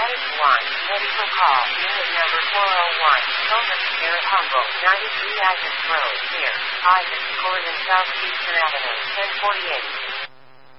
1. Medical call. Unit number 401. Children's Care at Humboldt. 93 Athens Road. Near Isaac Court and South Houston Avenue. 1048.